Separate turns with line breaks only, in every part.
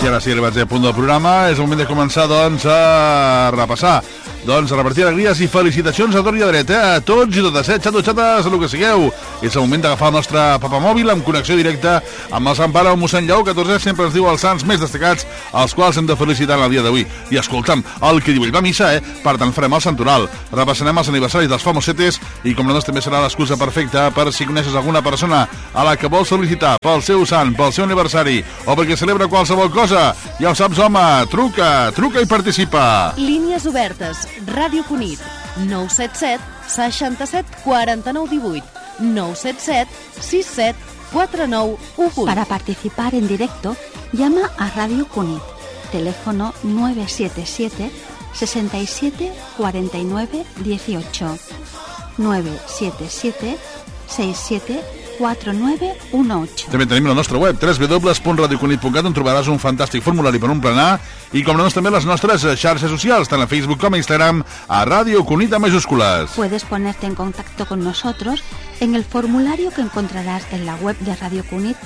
I ara sí, arribats a punt del programa, és el moment de començar, doncs, a repassar. Doncs a repartir alegries i felicitacions a tot i a dret, a tots i totes, xatos, xates, el que sigueu. És el moment d'agafar el nostre papamòbil amb connexió directa amb el Sant Pare o mossèn Lleó, que tots sempre ens diu els sants més destacats, els quals hem de felicitar el dia d'avui. I escolta'm, el que diu ell va a missa, Per tant farem el santoral. Repassarem els aniversaris dels famosetes i, com no, també serà l'excusa perfecta per si coneixes alguna persona a la que vols felicitar pel seu sant, pel seu aniversari o perquè celebra qualsevol cosa. Ja ho saps, home, truca i participa.
Línies obertes. Ràdio Cunit, 977 67 49 18, 977 67 49 18.
Para participar en directo, llama a Radio Cunit, teléfono 977 67 49 18, 977 67 4918.
També tenim la nostra web, www.radiocunit.cat, on trobaràs un fantàstic formulari per emplenar i, com no, també les nostres xarxes socials, tant a Facebook com a Instagram, a Radio Cunit amb majúscules.
Puedes ponerte en contacto con nosotros en el formulario que encontrarás en la web de Radio Cunit,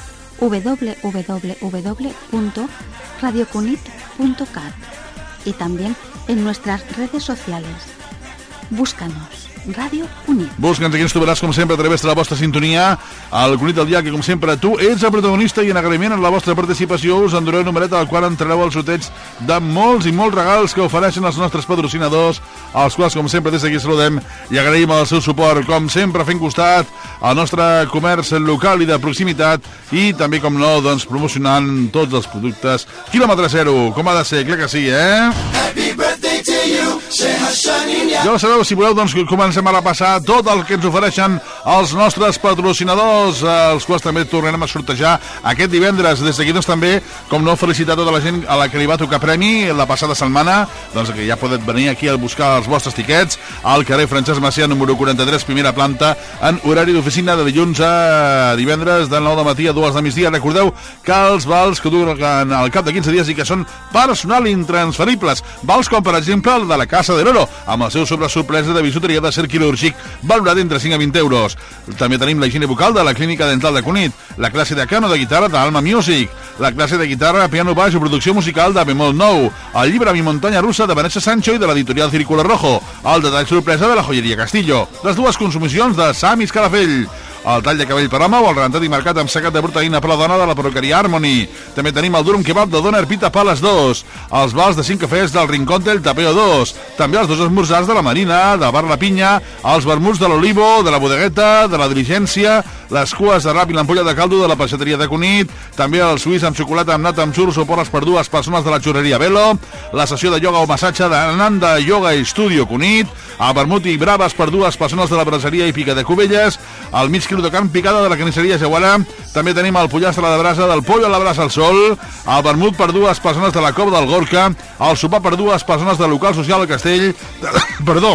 www.radiocunit.cat, y también en nuestras redes sociales. Búscanos. Ràdio Cunit.
Busca'ns aquí, ens trobaràs, com sempre, a través de la vostra sintonia, al Cunit del dia, que, com sempre, tu ets el protagonista i en agraïment en la vostra participació us endureu un numeret al qual entrareu al sorteig de molts i molts regals que ofereixen els nostres patrocinadors, als quals, com sempre, des d'aquí saludem i agraïm el seu suport, com sempre, fent costat al nostre comerç local i de proximitat i també, com no, doncs, promocionant tots els productes quilòmetre zero, com ha de ser, clar que sí,
Happy birthday to you,
ja ho sabeu, si voleu, doncs comencem a repassar tot el que ens ofereixen els nostres patrocinadors, els quals també tornarem a sortejar aquest divendres. Des d'aquí, doncs, també, com no, felicitar tota la gent a la que li va tocar premi la passada setmana, doncs que ja podeu venir aquí a buscar els vostres tiquets al carrer Francesc Macià, número 43, primera planta, en horari d'oficina de dilluns a divendres de 9 del matí a 2 de migdia. Recordeu que els vals que duren al cap de 15 dies i que són personal intransferibles, vals com, per exemple, el de la Casa de l'Oro, amb el seu sorpresa de bisuteria de ser quirúrgic, valorat entre 5 a 20 euros. També tenim la higiene bucal de la Clínica Dental de Cunit, la classe de piano de guitarra d'Alma Music, la classe de guitarra, piano baix o producció musical de Bemol Nou, el llibre Mi Muntanya Russa de Vanessa Sancho i de l'editorial Círculo Rojo, el detall sorpresa de la joieria Castillo, les dues consumicions de Samis Calafell, el tall de cabell per home o el rentat i marcat amb secat de proteïna per la dona de la perruqueria Harmony. També tenim el durum kebab de Doner Pita Pales 2, els vals de 5 cafès del Rincón del Tapeo 2, també els 2 esmorzars de la Marina, de Bar La Pinya, els vermuts de l'Olivo, de la Bodegueta, de la Diligència, les cues de rap i l'ampolla de caldo de la peixateria de Cunit, també el suís amb xocolata amb nata amb xurros o porres per 2 persones de la xurreria Velo, la sessió de ioga o massatge d'Ananda Yoga Studio Cunit, el vermut i braves per 2 persones de la braseria i pica de Cubelles, el mig quilo de carn picada de la carnisseria Jaguara, també tenim el pollastre a la brasa del Pollo a la brasa al sol, el vermut per 2 persones de la Cova del Gorka, el sopar per 2 persones del local social al Castell, perdó,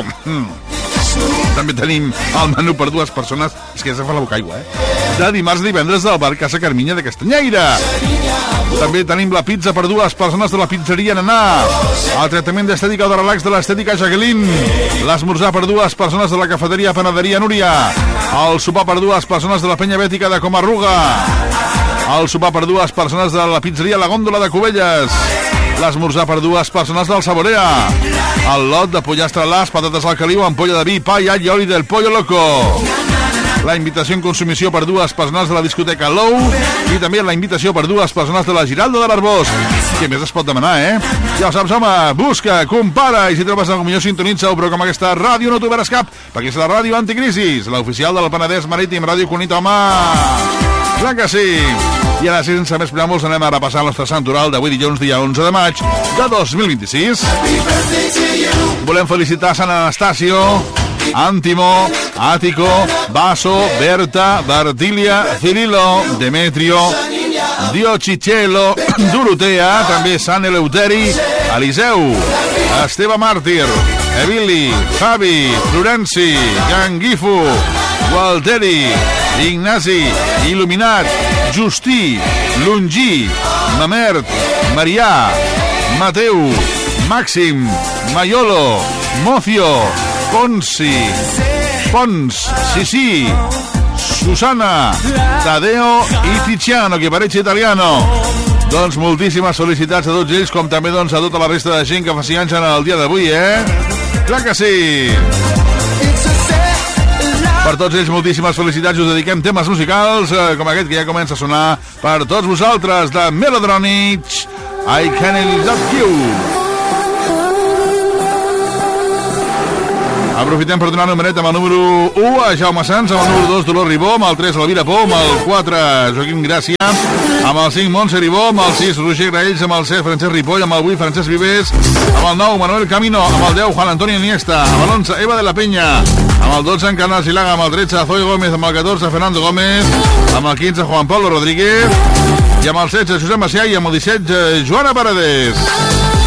també tenim el menú per 2 persones, és que ja se fa la boca aigua, de dimarts a divendres del bar Casa Carminya de Castanyeira. També tenim la pizza per 2 persones de la pizzeria Nanà, el tractament d'estètica o de relax de l'estètica Jacqueline, l'esmorzar per 2 persones de la cafeteria Panaderia Núria, el sopar per 2 persones de la penya bètica de Comarruga, el sopar per 2 persones de la pizzeria La Gòndola de Cubelles, l'esmorzar per 2 persones del Saborea, el lot de pollastre a l'as, patates al caliu, ampolla de vi, pa i all i oli del Pollo Loco, la invitació en consumició per 2 persones de la discoteca Low i també la invitació per 2 persones de la Giralda de l'Arbós. Què més es pot demanar, Ja ho saps, home, busca, compara, i si trobes algú millor sintonitza-ho, però com aquesta ràdio no t'ho veràs cap, perquè és la ràdio anticrisis, l'oficial del Penedès Marítim, Ràdio Cunit, home! Clar que sí! I ara, sense més preàmbuls, anem a repassar el nostre sant oral d'avui dilluns, dia 11 de maig de 2026. Volem felicitar Sant Anastasio, Antimo, Ático, Vaso, Berta, Bartilia, Cirilo, Demetrio, Diocicelo, Dorotea, també Sant Eleuteri, Eliseu, Esteve Màrtir, Evili, Fabi, Florenci, Ganguifu, Gualteri, Ignasi, Il·luminat, Justí, Longí, Mamert, Marià, Mateu, Màxim, Maiolo, Mocio, Ponsi, Pons, Sissi, Susana, Tadeo y Tiziano, que parece italiano, Doncs moltíssimes felicitats a tots ells, com també doncs, a tota la resta de gent que faci anys en el dia d'avui, Clar que sí! Per tots ells, moltíssimes felicitats, us dediquem temes musicals, com aquest que ja comença a sonar per tots vosaltres, de Melodronic, I Can't Love You. Aprofitem per donar numeret amb el número 1 a Jaume Sans, amb el número 2 Dolors Ribó, amb el 3 Elvira Pou, amb el 4 Joaquim Gràcia, amb el 5 Montse Ribó, amb el 6 Roger Graells, amb el 7 Francesc Ripoll, amb el 8 Francesc Vives, amb el 9 Manuel Camino, amb el 10 Juan Antonio Iniesta, amb el 11 Eva de la Peña, amb el 12 Encarnal Silaga, amb el 13 Zoe Gómez, amb el 14 Fernando Gómez, amb el 15 Juan Pablo Rodríguez i amb el 16 Josep Macià i amb el 17 Joana Paredes.